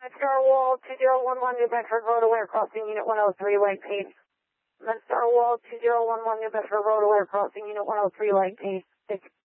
Star Wall 2011 New Bedford Road Aware Crossing Unit 103 Light Pace. Star Wall 2011 New Bedford Road Aware Crossing Unit 103 Light Pace.